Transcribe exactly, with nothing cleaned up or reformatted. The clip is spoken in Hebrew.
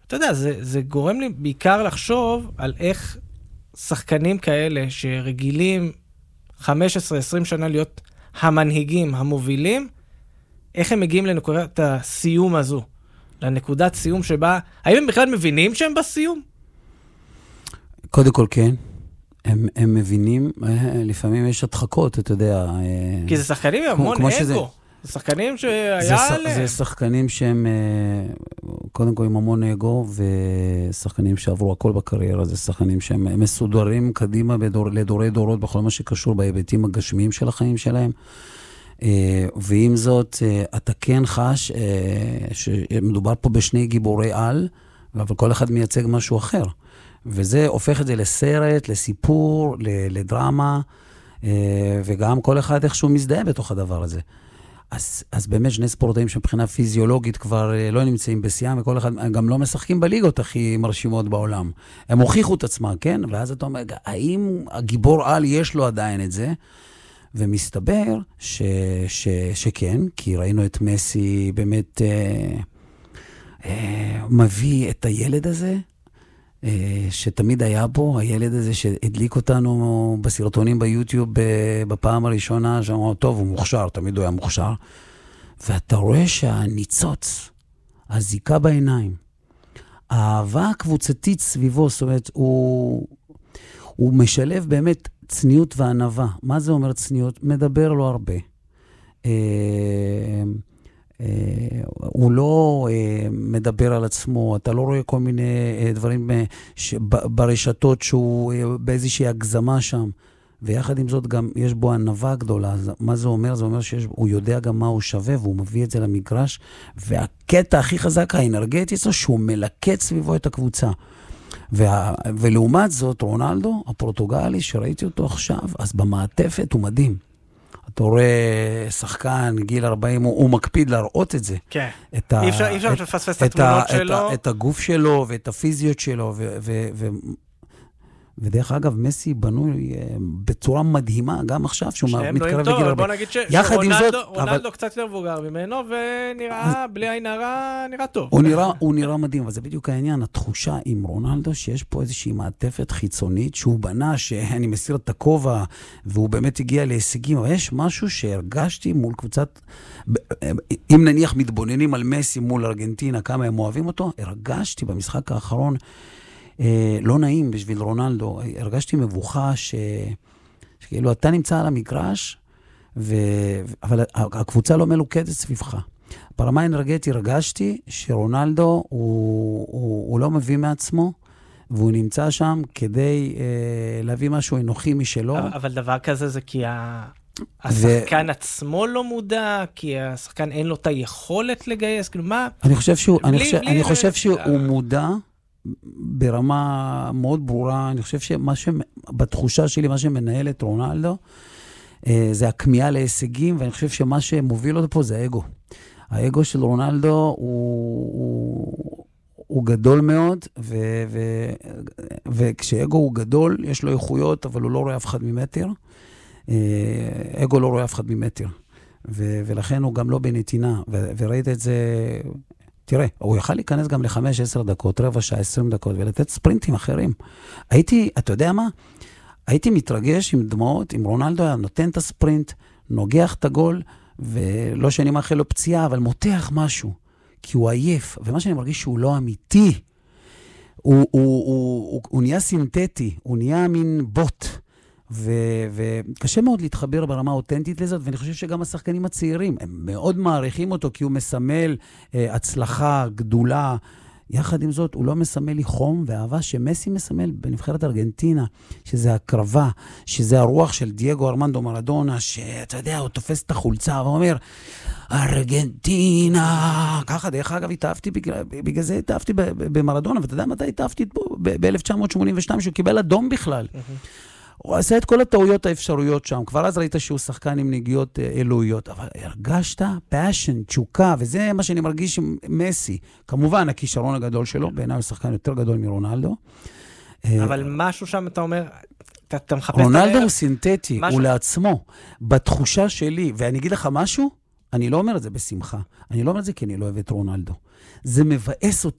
אתה יודע, זה, זה גורם לי בעיקר לחשוב על איך שחקנים כאלה שרגילים חמש עשרה עשרים שנה להיות המנהיגים, המובילים, איך הם מגיעים לנקודת הסיום הזו, לנקודת סיום שבה, האם הם בכלל מבינים שהם בסיום? קודם כל כן, הם, הם מבינים, לפעמים יש הדחקות, אתה יודע. כי זה שחקנים עם המון אגו. שזה... זה שחקנים שהיה עליהם. זה שחקנים שהם, קודם כל עם המון אגו, ושחקנים שעברו הכל בקריירה, זה שחקנים שהם מסודרים קדימה בדור, לדורי דורות, בכל מה שקשור בהיבטים הגשמיים של החיים שלהם. ועם זאת, אתה כן חש שמדובר פה בשני גיבורי על, אבל כל אחד מייצג משהו אחר. וזה הופך את זה לסרט, לסיפור, לדרמה, וגם כל אחד איכשהו מזדהה בתוך הדבר הזה. אז, אז באמת שני ספורטאים שמבחינה פיזיולוגית כבר לא נמצאים בשיאם, וכל אחד, הם גם לא משחקים בליגות הכי מרשימות בעולם. הם הוכיחו את עצמם, כן? ואז אתה אומר, האם הגיבור על יש לו עדיין את זה? ומסתבר ש, ש, שכן, כי ראינו את מסי באמת אה, אה, מביא את הילד הזה, אה, שתמיד היה בו, הילד הזה שהדליק אותנו בסרטונים ביוטיוב בפעם הראשונה, שאמרו, טוב, הוא מוכשר, תמיד הוא היה מוכשר, ואתה רואה שהניצוץ, הזיקה בעיניים, האהבה הקבוצתית סביבו, זאת אומרת, הוא, הוא משלב באמת צניעות וענווה. מה זה אומר צניעות? מדבר לו הרבה. אה, אה, הוא לא אה, מדבר על עצמו, אתה לא רואה כל מיני אה, דברים אה, ש, ב, ברשתות שהוא אה, באיזושהי הגזמה שם. ויחד עם זאת גם יש בו ענווה גדולה. מה זה אומר? זה אומר שהוא יודע גם מה הוא שווה, והוא מביא את זה למגרש, והקטע הכי חזק האנרגטי זה שהוא מלקט סביבו את הקבוצה. וה... ולעומת זאת, רונלדו, הפורטוגלי, שראיתי אותו עכשיו, אז במעטפת הוא מדהים. אתה רואה שחקן, גיל ארבעים, הוא, הוא מקפיד להראות את זה. כן. את ה... אי אפשר, אי אפשר את, לפספס את התמונות ה... שלו. את, ה... את הגוף שלו ואת הפיזיות שלו, ו... ו... ו... ודרך אגב, מסי בנוי בצורה מדהימה, גם עכשיו, שהוא מתקרב לגיל הרבה. בוא נגיד שרונלדו קצת יותר מבוגר ממנו, ונראה, בלי עין הרע, נראה טוב. הוא נראה מדהים, אבל זה בדיוק העניין, התחושה עם רונלדו, שיש פה איזושהי מעטפת חיצונית, שהוא בנה, שאני מסיר את הכובע, והוא באמת הגיע להישגים, אבל יש משהו שהרגשתי מול קבוצת, אם נניח מתבוננים על מסי מול ארגנטינה, כמה הם אוהבים אותו, הרגשתי במשחק האחרון, לא נעים בשביל רונלדו. הרגשתי מבוכה ש... שכאילו אתה נמצא על המגרש, ו... אבל הקבוצה לא מלוכדת סביבך. ברמה האנרגטית הרגשתי שרונלדו הוא, הוא, הוא לא מביא מעצמו, והוא נמצא שם כדי אה, להביא משהו אנוכי משלו. אבל, אבל דבר כזה זה כי ה... השחקן ו... עצמו לא מודע, כי השחקן אין לו את היכולת לגייס. כאילו מה? אני חושב שהוא, בלי, אני חושב, בלי... אני חושב שהוא מודע, ברמה מאוד ברורה. אני חושב שמה ש... בתחושה שלי, מה שמנהל את רונלדו, זה הכמיהה להישגים, ואני חושב שמה שמוביל אותו פה זה האגו. האגו של רונלדו הוא, הוא, הוא גדול מאוד, ו, ו, וכשאגו הוא גדול, יש לו איכויות, אבל הוא לא רואה אף אחד ממטר. אגו לא רואה אף אחד ממטר. ו, ולכן הוא גם לא בנתינה, ו, וראית את זה... תראה, הוא יכל להיכנס גם לחמש, עשר דקות, רבע שעה, עשרים דקות, ולתת ספרינטים אחרים. הייתי, אתה יודע מה? הייתי מתרגש עם דמעות, עם רונלדו היה נותן את הספרינט, נוגח את הגול, ולא שאני מאחל לו פציעה, אבל מותח משהו, כי הוא עייף, ומה שאני מרגיש שהוא לא אמיתי, הוא, הוא, הוא, הוא, הוא נהיה סינתטי, הוא נהיה מין בוט, ו, וקשה מאוד להתחבר ברמה אותנטית לזאת, ואני חושב שגם השחקנים הצעירים, הם מאוד מעריכים אותו, כי הוא מסמל אה, הצלחה, גדולה, יחד עם זאת, הוא לא מסמל לי חום ואהבה שמסי מסמל בנבחרת ארגנטינה, שזה הקרבה, שזה הרוח של דייגו ארמנדו מרדונה, שאתה יודע, הוא תופס את החולצה ואומר, ארגנטינה, ככה, דרך אגב, התאהבתי, בגלל, בגלל זה התאהבתי במרדונה, ואתה יודע מתי התאהבתי פה? ב-אלף תשע מאות שמונים ושתיים, שהוא קיבל אדום בכלל. הוא עשה את כל הטעויות האפשרויות שם, כבר אז ראית שהוא שחקן עם נגיעות אלוהיות, אבל הרגשת passion, תשוקה, וזה מה שאני מרגיש עם מסי. כמובן, הכישרון הגדול שלו, בעיניי הוא שחקן יותר גדול מרונלדו. אבל משהו שם, אתה אומר, אתה מחפש... רונלדו הוא סינתטי, הוא לעצמו. בתחושה שלי, ואני אגיד לך משהו, אני לא אומר את זה בשמחה. אני לא אומר את זה כי אני לא אוהב את רונלדו. זה מבאס אותי.